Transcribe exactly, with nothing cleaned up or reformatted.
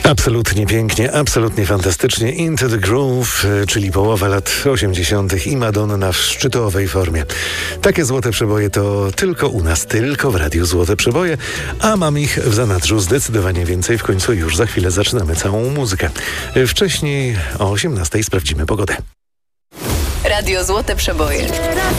Absolutnie pięknie, absolutnie fantastycznie. Into the Groove, czyli połowa lat osiemdziesiątych i Madonna w szczytowej formie. Takie złote przeboje to tylko u nas, tylko w Radiu Złote Przeboje, a mam ich w zanadrzu zdecydowanie więcej. W końcu już za chwilę zaczynamy całą muzykę. Wcześniej o osiemnastej sprawdzimy pogodę. Radio Złote Przeboje.